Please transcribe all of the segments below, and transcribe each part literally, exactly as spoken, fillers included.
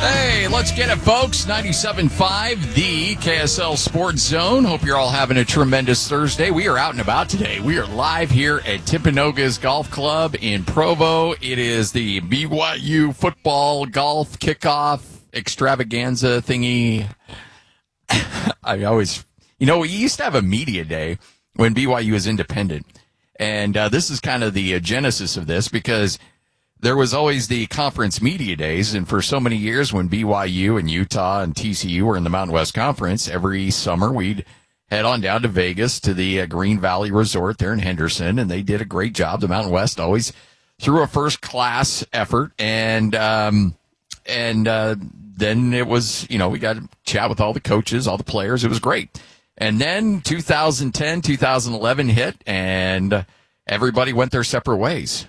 Hey, let's get it, folks. ninety-seven point five, the K S L Sports Zone. Hope you're all having a tremendous Thursday. We are out and about today. We are live here at Timpanogos Golf Club in Provo. It is the B Y U football golf kickoff extravaganza thingy. I always, you know, we used to have a media day when B Y U was independent. And uh, this is kind of the uh, genesis of this because there was always the conference media days, and for so many years when B Y U and Utah and T C U were in the Mountain West Conference, every summer we'd head on down to Vegas to the uh, Green Valley Resort there in Henderson, and they did a great job. The Mountain West always threw a first-class effort, and um, and uh, then it was, you know, we got to chat with all the coaches, all the players. It was great. And then two thousand ten, two thousand eleven hit, and everybody went their separate ways.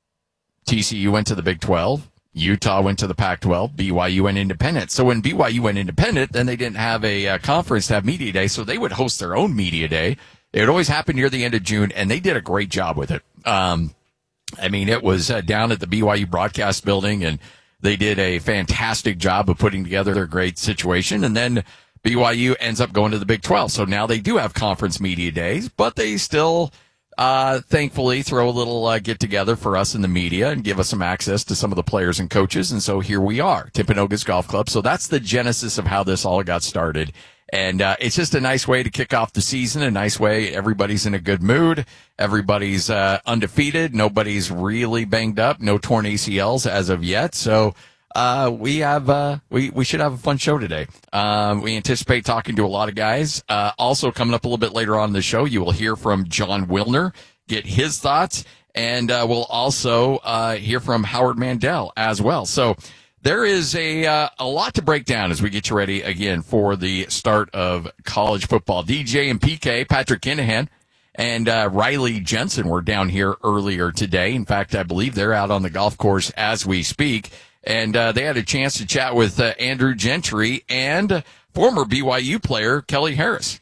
T C U went to the Big twelve. Utah went to the Pac twelve. B Y U went independent. So when B Y U went independent, then they didn't have a uh, conference to have media day, so they would host their own media day. It would always happen near the end of June, and they did a great job with it. Um, I mean, it was uh, down at the B Y U broadcast building, and they did a fantastic job of putting together a great situation. And then B Y U ends up going to the Big twelve. So now they do have conference media days, but they still Uh, thankfully throw a little uh, get together for us in the media and give us some access to some of the players and coaches. And so here we are, Timpanogos Golf Club. So that's the genesis of how this all got started. And uh, it's just a nice way to kick off the season, a nice way. Everybody's in a good mood. Everybody's uh, undefeated. Nobody's really banged up. No torn A C Ls as of yet. So Uh, we have, uh, we, we should have a fun show today. Um, we anticipate talking to a lot of guys. Uh, also coming up a little bit later on in the show, you will hear from John Wilner, get his thoughts, and, uh, we'll also, uh, hear from Howard Mandel as well. So there is a, uh, a lot to break down as we get you ready again for the start of college football. D J and P K, Patrick Kinahan, and, uh, Riley Jensen were down here earlier today. In fact, I believe they're out on the golf course as we speak. And uh, they had a chance to chat with uh, Andrew Gentry and former B Y U player Kelly Harris.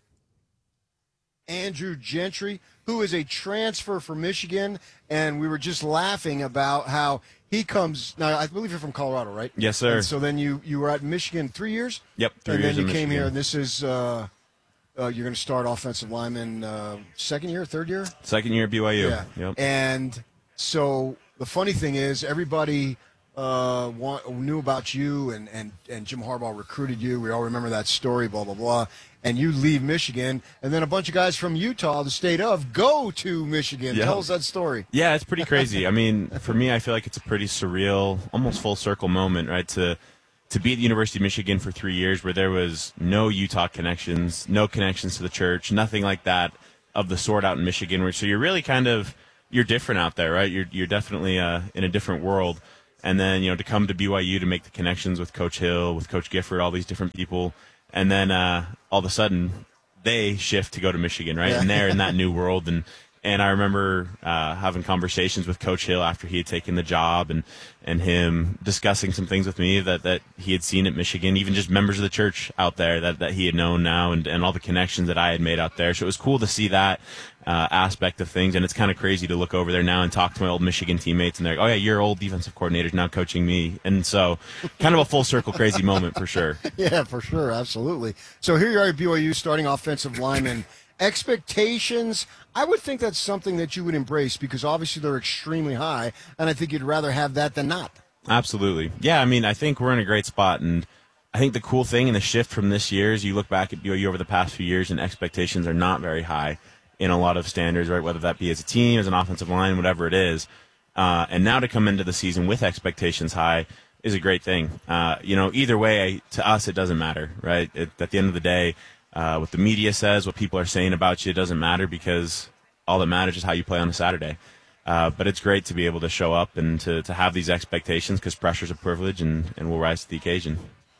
Andrew Gentry, who is a transfer from Michigan, and we were just laughing about how he comes. Now, I believe you're from Colorado, right? Yes, sir. And so then you, you were at Michigan three years? Yep, three and years then you in came Michigan. here, and this is uh, uh, you're going to start offensive lineman uh, second year, third year? Second year at B Y U. Yeah. Yep. And so the funny thing is, everybody uh, want, knew about you, and, and, and Jim Harbaugh recruited you. We all remember that story, blah, blah, blah. And you leave Michigan, and then a bunch of guys from Utah, the state of, go to Michigan. Yep. Tell us that story. Yeah, it's pretty crazy. I mean, for me, I feel like it's a pretty surreal, almost full circle moment, right? To to be at the University of Michigan for three years where there was no Utah connections, no connections to the church, nothing like that of the sort out in Michigan. Where so you're really kind of you're different out there, right? You're you're definitely uh, in a different world. And then, you know, to come to B Y U to make the connections with Coach Hill, with Coach Gifford, all these different people. And then uh, all of a sudden they shift to go to Michigan, right? Yeah. And they're in that new world. And and I remember uh, having conversations with Coach Hill after he had taken the job, and, and him discussing some things with me that, that he had seen at Michigan, even just members of the church out there that, that he had known now, and, and all the connections that I had made out there. So it was cool to see that uh, aspect of things. And it's kind of crazy to look over there now and talk to my old Michigan teammates, and they're like, oh, yeah, your old defensive coordinator's now coaching me. And so kind of a full circle crazy moment for sure. Yeah, for sure. Absolutely. So here you are at B Y U, starting offensive lineman. Expectations, I would think that's something that you would embrace, because obviously they're extremely high, and I think you'd rather have that than not. Absolutely. Yeah, I mean, I think we're in a great spot, and I think the cool thing and the shift from this year is you look back at B Y U over the past few years, and expectations are not very high in a lot of standards, right, whether that be as a team, as an offensive line, whatever it is. Uh, and now to come into the season with expectations high is a great thing. Uh, you know, either way, to us, it doesn't matter, right? It, at the end of the day, Uh, what the media says, what people are saying about you, it doesn't matter, because all that matters is how you play on a Saturday. Uh, but it's great to be able to show up and to, to have these expectations, because pressure's a privilege, and, and we'll rise to the occasion.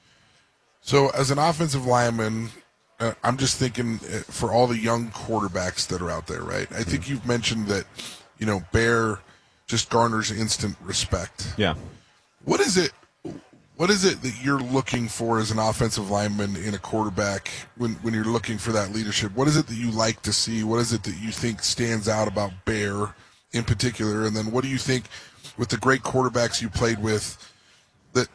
So as an offensive lineman, uh, I'm just thinking uh, for all the young quarterbacks that are out there, right? I think you've mentioned that, you know, Bear just garners instant respect. Yeah. What is it? What is it that you're looking for as an offensive lineman in a quarterback when, when you're looking for that leadership? What is it that you like to see? What is it that you think stands out about Bear in particular? And then what do you think with the great quarterbacks you played with that that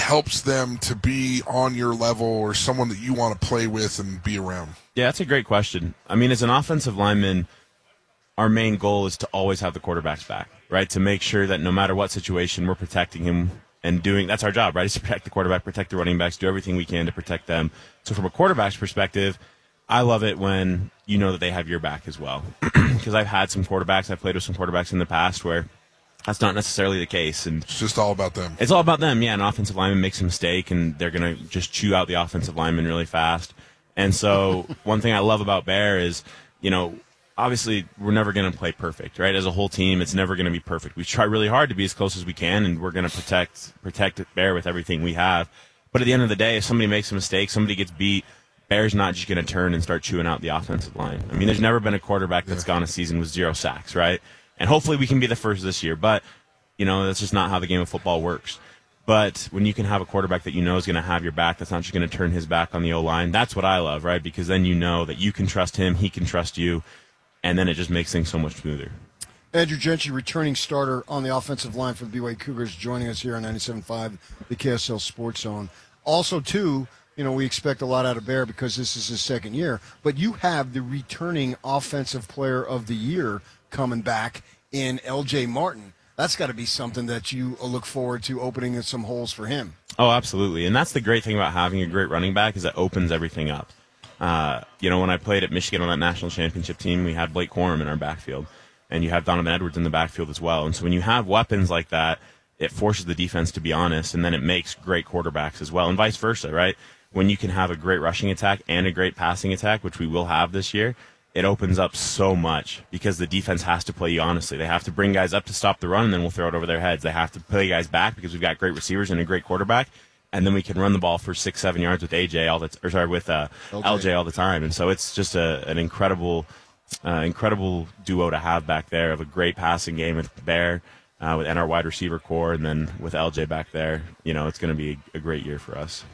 helps them to be on your level or someone that you want to play with and be around? Yeah, that's a great question. I mean, as an offensive lineman, our main goal is to always have the quarterback's back, right? To make sure that no matter what situation, we're protecting him and doing, that's our job, right? Is to protect the quarterback, protect the running backs, do everything we can to protect them. So from a quarterback's perspective, I love it when you know that they have your back as well. Because I've had some quarterbacks, I've played with some quarterbacks in the past where that's not necessarily the case. And It's just all about them. it's all about them, yeah. An offensive lineman makes a mistake, and they're going to just chew out the offensive lineman really fast. And so one thing I love about Bear is, you know, obviously we're never going to play perfect, right? As a whole team, it's never going to be perfect. We try really hard to be as close as we can, and we're going to protect protect Bear with everything we have. But at the end of the day, if somebody makes a mistake, somebody gets beat, Bear's not just going to turn and start chewing out the offensive line. I mean, there's never been a quarterback that's gone a season with zero sacks, right? And hopefully we can be the first this year, but, you know, that's just not how the game of football works. But when you can have a quarterback that you know is going to have your back, that's not just going to turn his back on the O-line, that's what I love, right? Because then you know that you can trust him, he can trust you, and then it just makes things so much smoother. Andrew Gentry, returning starter on the offensive line for the B Y U Cougars, joining us here on ninety-seven point five, the K S L Sports Zone. Also, too, you know, we expect a lot out of Bear because this is his second year, but you have the returning offensive player of the year coming back in L J Martin. That's got to be something that you look forward to, opening some holes for him. Oh, absolutely. And that's the great thing about having a great running back is it opens everything up. Uh, you know, when I played at Michigan on that national championship team, we had Blake Corum in our backfield, and you have Donovan Edwards in the backfield as well. And so when you have weapons like that, it forces the defense to be honest, and then it makes great quarterbacks as well, and vice versa, right? When you can have a great rushing attack and a great passing attack, which we will have this year, it opens up so much because the defense has to play you honestly. They have to bring guys up to stop the run, and then we'll throw it over their heads. They have to play guys back because we've got great receivers and a great quarterback, and then we can run the ball for six, seven yards with A J all the t- or sorry with uh, Okay. L J all the time. And so it's just a, an incredible, uh, incredible duo to have back there of a great passing game with Bear, uh, with and our wide receiver core, and then with L J back there. You know, it's going to be a great year for us.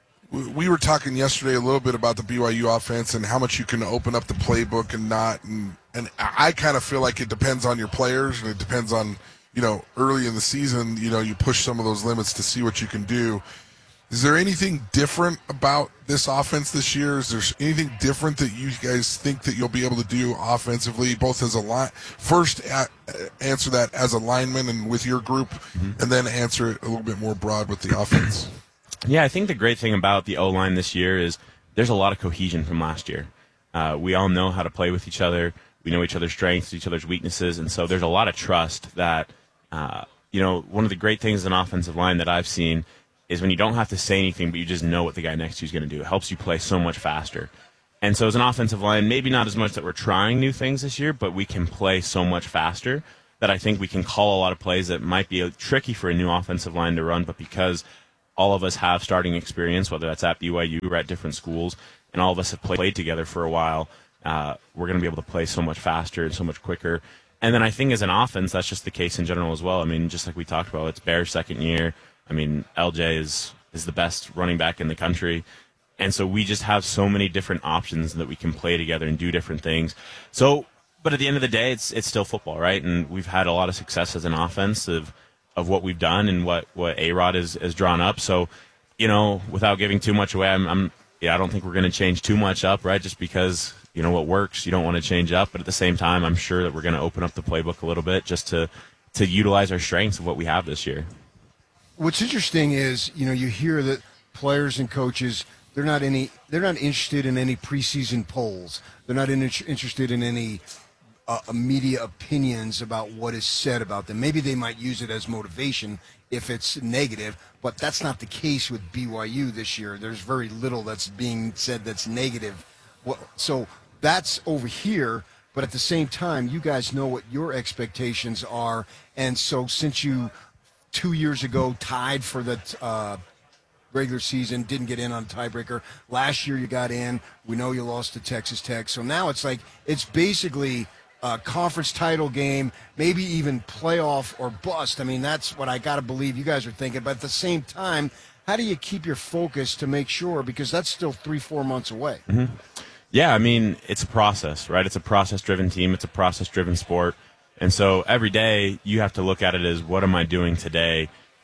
We were talking yesterday a little bit about the B Y U offense and how much you can open up the playbook and not. And, and I kind of feel like it depends on your players, and it depends on, you know, early in the season, you know, you push some of those limits to see what you can do. Is there anything different about this offense this year? Is there anything different that you guys think that you'll be able to do offensively, both as a line? First, a- answer that as a lineman and with your group, mm-hmm. and then answer it a little bit more broad with the offense. Yeah, I think the great thing about the O-line this year is there's a lot of cohesion from last year. Uh, we all know how to play with each other. We know each other's strengths, each other's weaknesses, and so there's a lot of trust that, uh, you know, one of the great things in offensive line that I've seen is when you don't have to say anything, but you just know what the guy next to you is going to do. It helps you play so much faster. And so as an offensive line, maybe not as much that we're trying new things this year, but we can play so much faster that I think we can call a lot of plays that might be tricky for a new offensive line to run, but because all of us have starting experience, whether that's at B Y U or at different schools, and all of us have played together for a while, uh, we're going to be able to play so much faster and so much quicker. And then I think as an offense, that's just the case in general as well. I mean, just like we talked about, it's Bear's second year. I mean, L J is, is the best running back in the country. And so we just have so many different options that we can play together and do different things. So, but at the end of the day, it's it's still football, right? And we've had a lot of success as an offense of of what we've done and what, what A-Rod has, has drawn up. So, you know, without giving too much away, I'm, I'm yeah, I don't think we're going to change too much up, right? Just because, you know, what works, you don't want to change up. But at the same time, I'm sure that we're going to open up the playbook a little bit just to, to utilize our strengths of what we have this year. What's interesting is, you know, you hear that players and coaches, they're not any, they're not interested in any preseason polls. They're not in, interested in any uh, media opinions about what is said about them. Maybe they might use it as motivation if it's negative, but that's not the case with B Y U this year. There's very little that's being said that's negative. Well, so that's over here, but at the same time, you guys know what your expectations are, and so since you two years ago tied for the uh, regular season, didn't get in on a tiebreaker. Last year you got in. We know you lost to Texas Tech. So now it's like it's basically a conference title game, maybe even playoff or bust. I mean, that's what I got to believe you guys are thinking. But at the same time, how do you keep your focus to make sure? Because that's still three, four months away. Mm-hmm. Yeah, I mean, it's a process, right? It's a process-driven team. It's a process-driven sport. And so every day you have to look at it as what am I doing today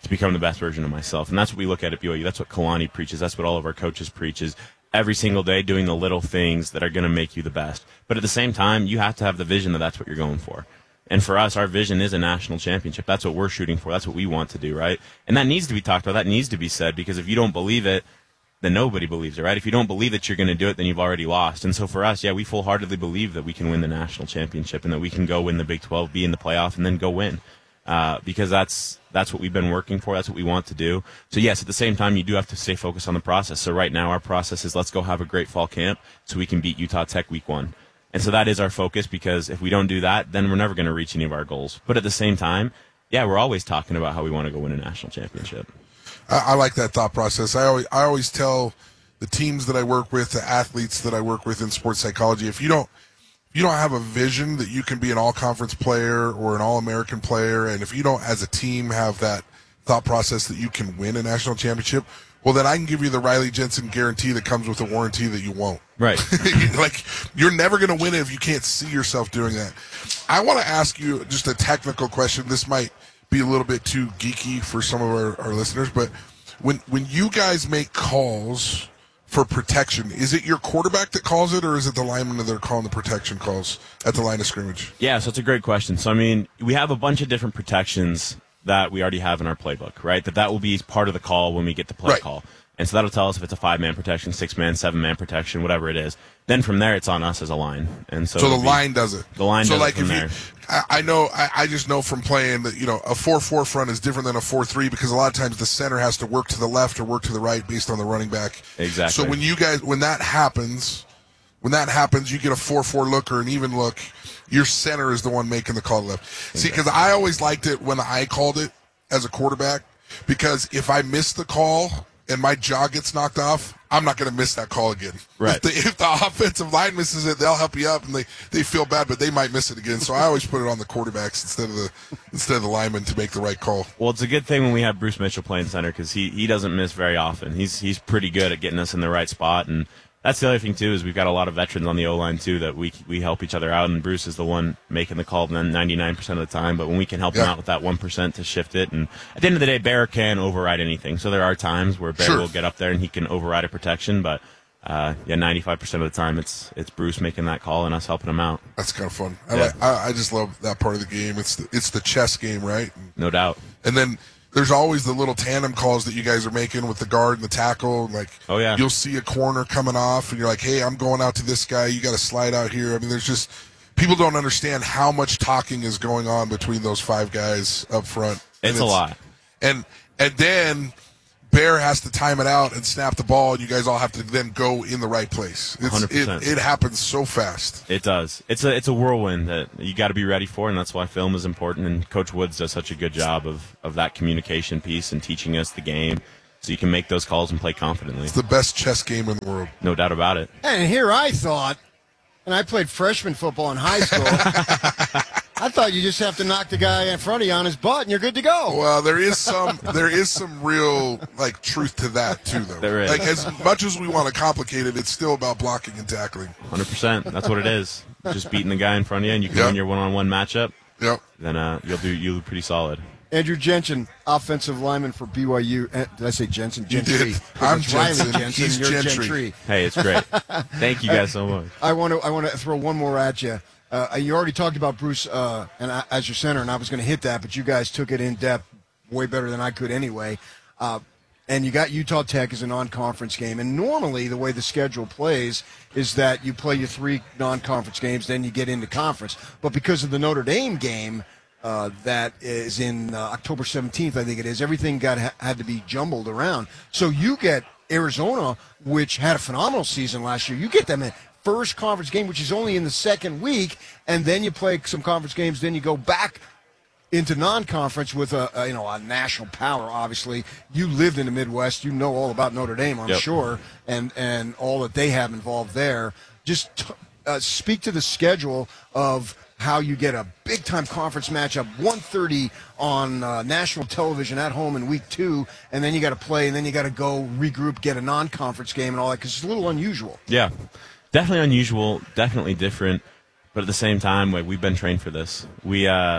to become the best version of myself. And that's what we look at at B Y U. That's what Kalani preaches. That's what all of our coaches preaches. Every single day doing the little things that are going to make you the best. But at the same time, you have to have the vision that that's what you're going for. And for us, our vision is a national championship. That's what we're shooting for. That's what we want to do, right? And that needs to be talked about. That needs to be said, because if you don't believe it, then nobody believes it, right? If you don't believe that you're going to do it, then you've already lost. And so for us, yeah, we full-heartedly believe that we can win the national championship and that we can go win the Big twelve, be in the playoff, and then go win. Uh, because that's that's what we've been working for. That's what we want to do. So, yes, at the same time, you do have to stay focused on the process. So right now our process is let's go have a great fall camp so we can beat Utah Tech week one. And so that is our focus, because if we don't do that, then we're never going to reach any of our goals. But at the same time, yeah, we're always talking about how we want to go win a national championship. I, I like that thought process. I always, I always tell the teams that I work with, the athletes that I work with in sports psychology, if you don't, if you don't have a vision that you can be an all-conference player or an all-American player, and if you don't, as a team, have that thought process that you can win a national championship, well, then I can give you the Riley Jensen guarantee that comes with a warranty that you won't. Right. Like, you're never going to win it if you can't see yourself doing that. I want to ask you just a technical question. This might be a little bit too geeky for some of our, our listeners, but when when you guys make calls for protection, is it your quarterback that calls it, or is it the linemen that are calling the protection calls at the line of scrimmage? Yeah, so it's a great question. So, I mean, we have a bunch of different protections that we already have in our playbook, right? That that will be part of the call when we get the play Right. call. And so that'll tell us if it's a five-man protection, six-man, seven-man protection, whatever it is. Then from there, it's on us as a line. And so, So the it'll be- line does it. The line so does like it from if there. you, I, I know, I, I just know from playing that, you know, a four four front is different than a four three, because a lot of times the center has to work to the left or work to the right based on the running back. Exactly. So when you guys, when that happens, when that happens, you get a four four look or an even look, your center is the one making the call to left. Exactly. See, because I always liked it when I called it as a quarterback, because if I miss the call and my jaw gets knocked off, I'm not going to miss that call again. Right. If the, if the offensive line misses it, they'll help you up, and they, they feel bad, but they might miss it again. So I always put it on the quarterbacks instead of the instead of the linemen to make the right call. Well, it's a good thing when we have Bruce Mitchell playing center, because he, he doesn't miss very often. He's he's pretty good at getting us in the right spot, and that's the other thing too, is we've got a lot of veterans on the O-line too that we we help each other out, and Bruce is the one making the call ninety-nine percent of the time, but when we can help him Yeah. out with that one percent to shift it, and at the end of the day, Bear can override anything. So there are times where Bear Sure. will get up there and he can override a protection, but uh, yeah, ninety-five percent of the time it's it's Bruce making that call and us helping him out. That's kind of fun. I, Yeah. like, I, I just love that part of the game. It's the, it's the chess game, right? No doubt. And then there's always the little tandem calls that you guys are making with the guard and the tackle. Like, Oh, yeah. you'll see a corner coming off, and you're like, hey, I'm going out to this guy. You got to slide out here. I mean, there's just people don't understand how much talking is going on between those five guys up front. And It's a lot. And and then Bear has to time it out and snap the ball, and you guys all have to then go in the right place. It's, one hundred percent. It, it happens so fast. It does. It's a it's a whirlwind that you got to be ready for, and that's why film is important. And Coach Woods does such a good job of, of that communication piece and teaching us the game, so you can make those calls and play confidently. It's the best chess game in the world. No doubt about it. And here I thought, and I played freshman football in high school. I thought you just have to knock the guy in front of you on his butt and you're good to go. Well, there is some there is some real like truth to that too, though. There is. Like, as much as we want to complicate it, it's still about blocking and tackling. one hundred percent. That's what it is. Just beating the guy in front of you, and you can Yep. win your one-on-one matchup. Yep. Then uh, you'll do you'll do pretty solid. Andrew Jensen, offensive lineman for B Y U. Eh, Did I say Jensen? You Gentry. did. 'Cause I'm it's Riley Jensen. Jensen. He's You're Gentry. Gentry. Hey, it's great. Thank you guys so much. I want to. I want to throw one more at you. Uh, you already talked about Bruce uh, and I, as your center, and I was going to hit that, but you guys took it in depth, way better than I could anyway. Uh, and you got Utah Tech as a non-conference game, and normally the way the schedule plays is that you play your three non-conference games, then you get into conference. But because of the Notre Dame game uh, that is in uh, October seventeenth, I think it is, everything got had to be jumbled around. So you get Arizona, which had a phenomenal season last year. You get them in first conference game, which is only in the second week, and then you play some conference games, then you go back into non-conference with a, a you know a national power. Obviously, you lived in the Midwest, you know all about Notre Dame, I'm Yep. sure, and and all that they have involved there. Just t- uh, speak to the schedule of how you get a big-time conference matchup, one thirty on uh, national television at home in week two, and then you got to play, and then you got to go regroup, get a non-conference game, and all that, because it's a little unusual. Yeah, definitely unusual, definitely different, but at the same time, like, we've been trained for this. We, uh,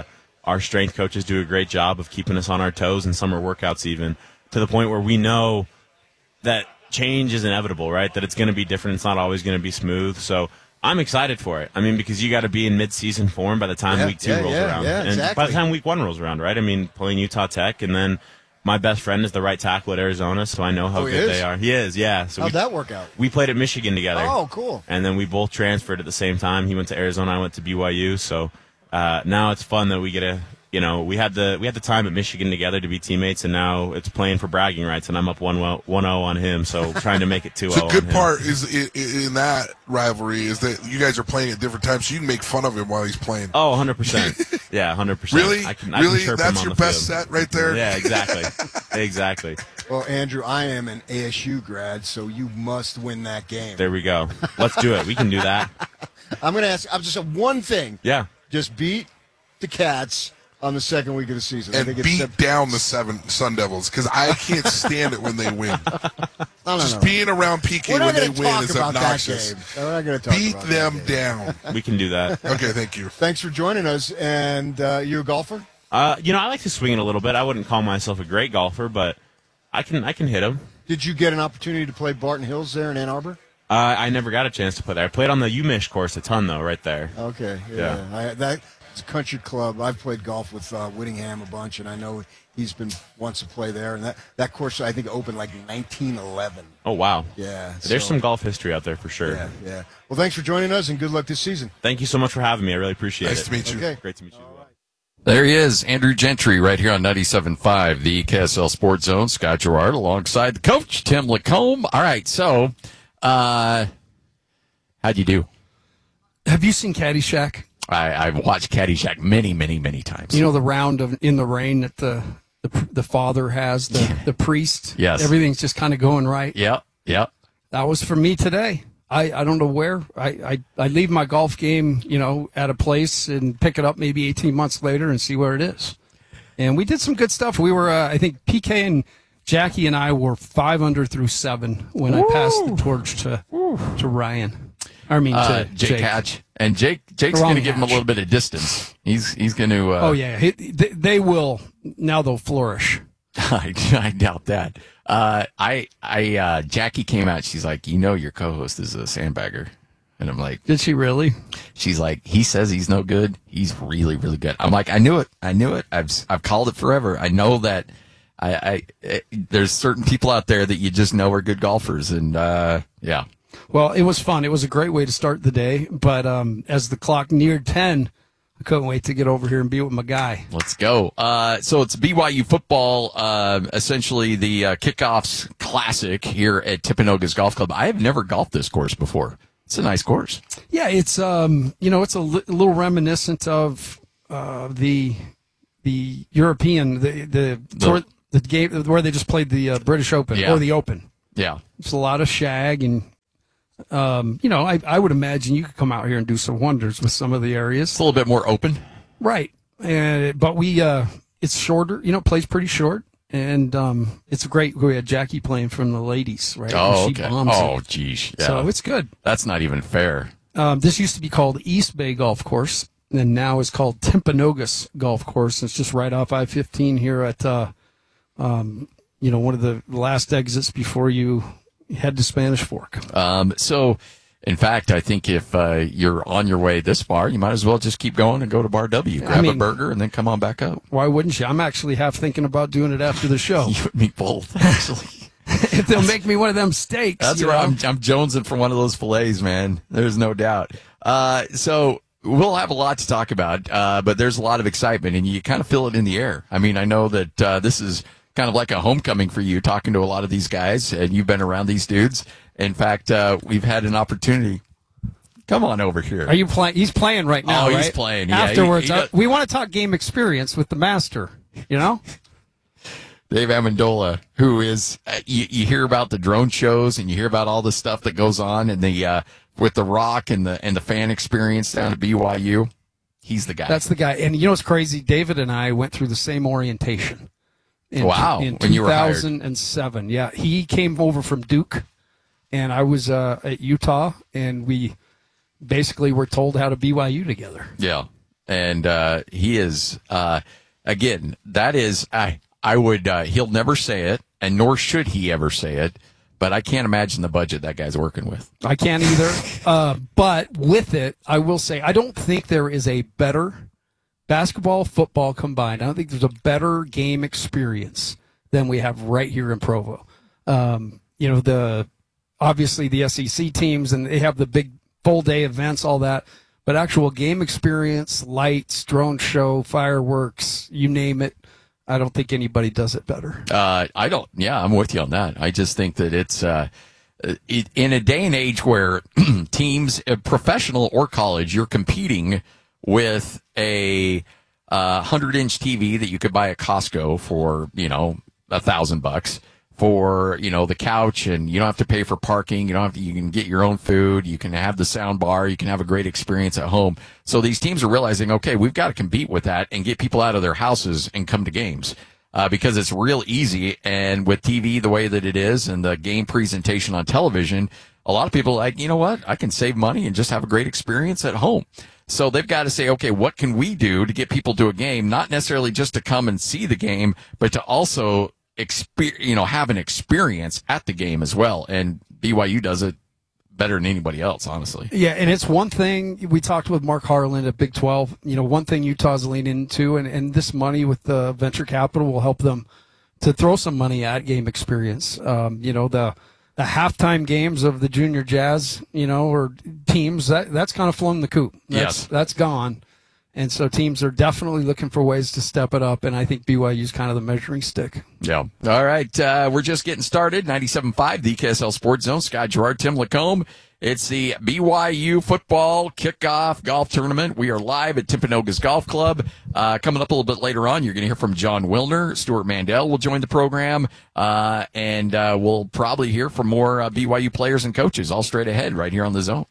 Our strength coaches do a great job of keeping us on our toes in summer workouts, even to the point where we know that change is inevitable, right? That it's going to be different. It's not always going to be smooth. So I'm excited for it. I mean, because you got to be in mid-season form by the time Yeah, week two yeah, rolls yeah, around. yeah, and exactly. by the time week one rolls around, right? I mean, playing Utah Tech, and then my best friend is the right tackle at Arizona, so I know how Oh, he good is? they are. He is, yeah. So How'd we, that work out? we played at Michigan together. Oh, cool. And then we both transferred at the same time. He went to Arizona, I went to B Y U. So uh, now it's fun that we get to, you know, we had the we had the time at Michigan together to be teammates, and now it's playing for bragging rights, and I'm up one oh on him, so trying to make it two oh The on good him. part is in, in that rivalry is that you guys are playing at different times, so you can make fun of him while he's playing. Oh, one hundred percent. Yeah, one hundred percent. Really? I can, I really? can chirp him That's on your the best field. set right there? Yeah, exactly. Exactly. Well, Andrew, I am an A S U grad, so you must win that game. There we go. Let's do it. We can do that. I'm going to ask. I'm just have one thing. Yeah. Just beat the Cats on the second week of the season. I And think it's beat sep- down the seven Sun Devils, because I can't stand it when they win. No, no, Just no. being around P K We're not when they going to win talk is about obnoxious. that game. We're not going to talk Beat about them that game. down. We can do that. Okay, thank you. Thanks for joining us. And uh, you a golfer? Uh, you know, I like to swing it a little bit. I wouldn't call myself a great golfer, but I can I can hit them. Did you get an opportunity to play Barton Hills there in Ann Arbor? Uh, I never got a chance to play there. I played on the U M I S course a ton, though, right there. Okay, yeah. Yeah. I, that it's a country club. I've played golf with uh, Whittingham a bunch, and I know he's been wants to play there. And that, that course, I think, opened like nineteen eleven. Oh, wow. Yeah. There's so- some golf history out there for sure. Yeah, yeah. Well, thanks for joining us, and good luck this season. Thank you so much for having me. I really appreciate Nice it. to meet you. Okay. Great to meet you as well. There he is, Andrew Gentry, right here on ninety-seven point five, the K S L Sports Zone. Scott Gerard alongside the coach, Tim Lacombe. All right, so uh, how'd you do? Have you seen Caddyshack? I, I've watched Caddyshack many, many, many times. You know the round of in the rain that the the, the father has, the the priest. Yes. Everything's just kind of going right. Yep, yep. That was for me today. I, I don't know where. I, I, I leave my golf game, you know, at a place and pick it up maybe eighteen months later and see where it is. And we did some good stuff. We were, uh, I think, P K and Jackie and I were five under through seven when I passed the torch to to Ryan. I mean, Uh, to Jake, Jake. Hatch. And Jake Jake's Wrong going to give him a Hatch. little bit of distance. He's he's going to. Uh, Oh, yeah. He, they, they will. Now they'll flourish. I, I doubt that. Uh, I, I, uh, Jackie came out. She's like, you know, your co-host is a sandbagger, and I'm like, Did she really? she's like, he says he's no good. He's really, really good. I'm like, I knew it. I knew it. I've, I've called it forever. I know that. I, I, it, there's certain people out there that you just know are good golfers, and uh, yeah. Well, it was fun. It was a great way to start the day. But um, as the clock neared ten, I couldn't wait to get over here and be with my guy. Let's go. Uh, so it's B Y U football, uh, essentially the uh, kickoffs classic here at Timpanogos Golf Club. I have never golfed this course before. It's a nice course. Yeah, it's um, you know, it's a li- little reminiscent of uh, the the European the the The- tour, the game where they just played the uh, British Open Yeah. or the Open. Yeah. It's a lot of shag and. Um, you know, I, I would imagine you could come out here and do some wonders with some of the areas. It's a little bit more open. Right. And but we uh it's shorter, you know, plays pretty short. And um it's great. We had Jackie playing from the ladies, right? Oh, And she okay. bombs Oh, it. geez. Yeah. So it's good. That's not even fair. Um this used to be called East Bay Golf Course, and now it's called Timpanogos Golf Course. It's just right off I fifteen here at uh um you know, one of the last exits before you head to Spanish Fork. Um, so, in fact, I think if uh, you're on your way this far, you might as well just keep going and go to Bar W, grab a mean- burger, and then come on back up. Why wouldn't you? I'm actually half thinking about doing it after the show. You and me both, actually. If they'll make me one of them steaks. That's you right. know? I'm, I'm jonesing for one of those fillets, man. There's no doubt. Uh, so we'll have a lot to talk about, uh, but there's a lot of excitement, and you kind of feel it in the air. I mean, I know that uh, this is kind of like a homecoming for you, talking to a lot of these guys, and you've been around these dudes. In fact, uh, we've had an opportunity. Come on over here. Are you playing? He's playing right now. Oh, he's right? playing. Yeah, he- Afterwards, he uh, does- we want to talk game experience with the master. You know, Dave Amendola, who is, uh, you, you hear about the drone shows and you hear about all the stuff that goes on and the, uh, with the rock and the, and the fan experience down at B Y U. He's the guy. that's the guy. And you know what's crazy? David and I went through the same orientation. In, Wow, In when you were hired. two thousand seven, yeah, he came over from Duke, and I was uh, at Utah, and we basically were told how to B Y U together. yeah. and uh, he is uh, again. That is, I I would. Uh, he'll never say it, and nor should he ever say it. But I can't imagine the budget that guy's working with. I can't either. uh, but with it, I will say I don't think there is a better basketball, football combined. I don't think there's a better game experience than we have right here in Provo. Um, you know, the obviously the S E C teams, and they have the big full day events, all that. But actual game experience, lights, drone show, fireworks, you name it. I don't think anybody does it better. Uh, I don't. Yeah, I'm with you on that. I just think that it's uh, it, in a day and age where teams, uh, professional or college, you're competing with a uh, hundred-inch T V that you could buy at Costco for, you know, a thousand bucks. For, you know, the couch, and you don't have to pay for parking. You don't have to, you can get your own food. You can have the sound bar. You can have a great experience at home. So these teams are realizing, okay, we've got to compete with that and get people out of their houses and come to games, uh, because it's real easy. And with T V the way that it is and the game presentation on television, a lot of people are like, you know what? I can save money and just have a great experience at home. So they've got to say, okay, what can we do to get people to a game? Not necessarily just to come and see the game, but to also Exper- you know, have an experience at the game as well. And B Y U does it better than anybody else, honestly. Yeah, and it's one thing, we talked with Mark Harlan at Big twelve, you know, one thing Utah's leaning into, and, and this money with the venture capital will help them to throw some money at game experience. Um, you know, the the halftime games of the junior Jazz, you know, or teams, that that's kind of flown the coop. That's, yes. That's gone. And so teams are definitely looking for ways to step it up, and I think B Y U is kind of the measuring stick. Yeah. All right, uh, we're just getting started. ninety-seven point five, the K S L Sports Zone. Scott Gerard, Tim Lacombe. It's the B Y U football kickoff golf tournament. We are live at Timpanogos Golf Club. Uh, coming up a little bit later on, you're going to hear from John Wilner. Stuart Mandel will join the program, uh, and uh, we'll probably hear from more uh, B Y U players and coaches all straight ahead right here on the Zone.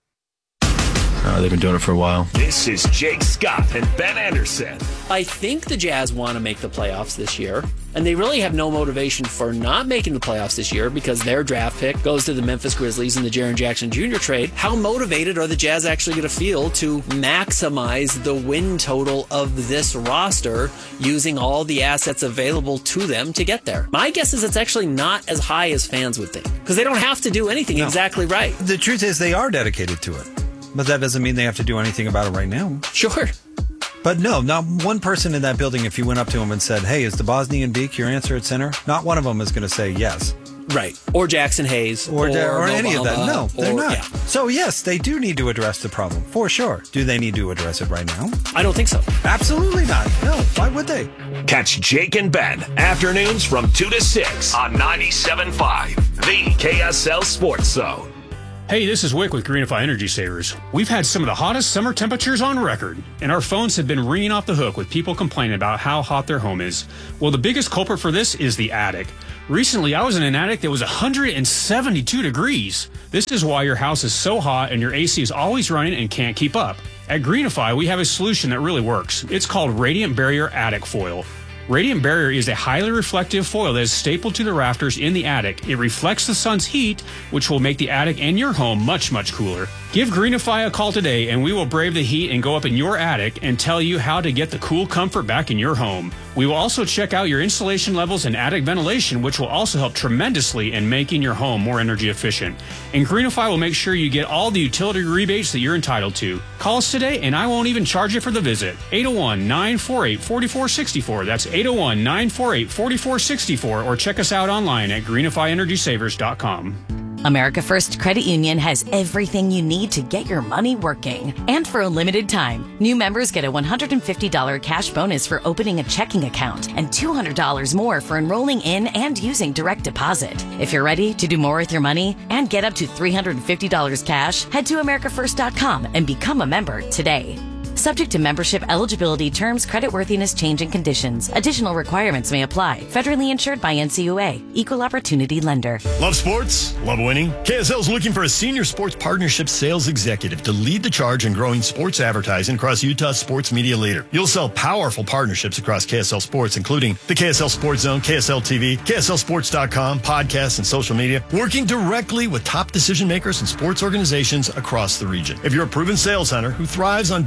Uh, they've been doing it for a while. This is Jake Scott and Ben Anderson. I think the Jazz want to make the playoffs this year, and they really have no motivation for not making the playoffs this year because their draft pick goes to the Memphis Grizzlies in the Jaren Jackson Junior trade. How motivated are the Jazz actually going to feel to maximize the win total of this roster using all the assets available to them to get there? My guess is it's actually not as high as fans would think because they don't have to do anything No. exactly right. The truth is they are dedicated to it. But that doesn't mean they have to do anything about it right now. Sure. But no, not one person in that building, if you went up to them and said, hey, is the Bosnian Beak your answer at center? Not one of them is going to say yes. Right. Or Jackson Hayes. Or, or, or any of that. No, they're or, not. Yeah. So, yes, they do need to address the problem, for sure. Do they need to address it right now? I don't think so. Absolutely not. No, why would they? Catch Jake and Ben afternoons from two to six on ninety-seven point five, the K S L Sports Zone. Hey, this is Wick with Greenify Energy Savers. We've had some of the hottest summer temperatures on record, and our phones have been ringing off the hook with people complaining about how hot their home is. Well, the biggest culprit for this is the attic. Recently, I was in an attic that was one hundred seventy-two degrees. This is why your house is so hot and your A C is always running and can't keep up. At Greenify, we have a solution that really works. It's called Radiant Barrier Attic Foil. Radiant Barrier is a highly reflective foil that is stapled to the rafters in the attic. It reflects the sun's heat, which will make the attic and your home much, much cooler. Give Greenify a call today, and we will brave the heat and go up in your attic and tell you how to get the cool comfort back in your home. We will also check out your insulation levels and attic ventilation, which will also help tremendously in making your home more energy efficient. And Greenify will make sure you get all the utility rebates that you're entitled to. Call us today, and I won't even charge you for the visit. eight oh one, nine four eight, four four six four. That's eight oh one, nine four eight, four four six four, or check us out online at greenify energy savers dot com. America First Credit Union has everything you need to get your money working. And for a limited time, new members get a one hundred fifty dollars cash bonus for opening a checking account and two hundred dollars more for enrolling in and using direct deposit. If you're ready to do more with your money and get up to three hundred fifty dollars cash, head to america first dot com and become a member today. Subject to membership eligibility terms, creditworthiness, change, and conditions. Additional requirements may apply. Federally insured by N C U A. Equal Opportunity Lender. Love sports? Love winning? K S L is looking for a senior sports partnership sales executive to lead the charge in growing sports advertising across Utah's sports media leader. You'll sell powerful partnerships across K S L Sports, including the K S L Sports Zone, K S L T V, K S L Sports dot com, podcasts, and social media, working directly with top decision makers and sports organizations across the region. If you're a proven sales hunter who thrives on building relationships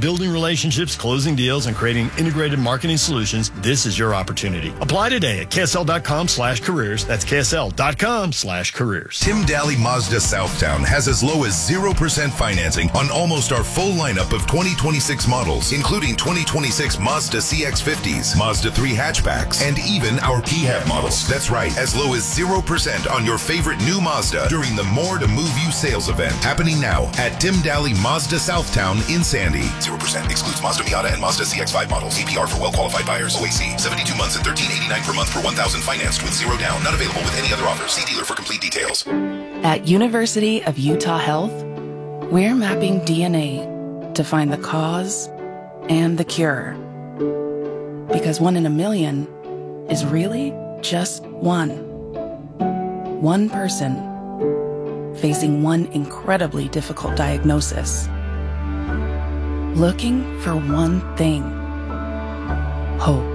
relationships, closing deals, and creating integrated marketing solutions, this is your opportunity. Apply today at K S L dot com slash careers. That's K S L dot com slash careers. Tim Daly Mazda Southtown has as low as zero percent financing on almost our full lineup of twenty twenty-six models, including twenty twenty-six Mazda C X fifties, Mazda three hatchbacks, and even our P HEV models. That's right, as low as zero percent on your favorite new Mazda during the More to Move You sales event, happening now at Tim Daly Mazda Southtown in Sandy. zero percent excludes Mazda Miata and Mazda C X five models. A P R for well-qualified buyers. O A C, seventy-two months and thirteen eighty-nine per month for one thousand financed with zero down. Not available with any other offer. See dealer for complete details. At University of Utah Health, we're mapping D N A to find the cause and the cure. Because one in a million is really just one. One person facing one incredibly difficult diagnosis. Looking for one thing. Hope.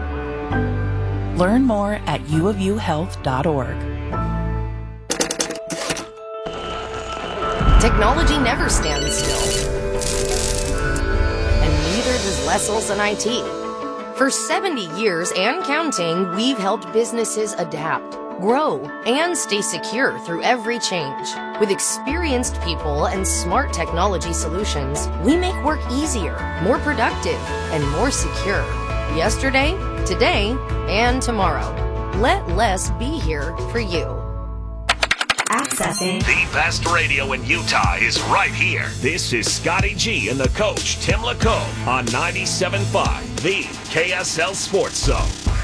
Learn more at u of u health dot org. Technology never stands still. And neither does Lesselson I T. For seventy years and counting, we've helped businesses adapt, grow, and stay secure through every change. With experienced people and smart technology solutions, we make work easier, more productive, and more secure. Yesterday, today, and tomorrow. Let Les be here for you. Accessing the best radio in Utah is right here. This is Scotty G and the coach, Tim LaCombe, on ninety-seven point five, the K S L Sports Zone.